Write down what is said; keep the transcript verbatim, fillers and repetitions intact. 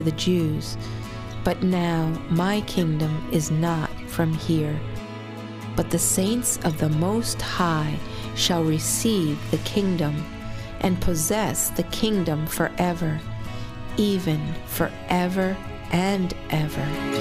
the Jews, but now my kingdom is not from here. But the saints of the Most High shall receive the kingdom and possess the kingdom forever, even forever and ever.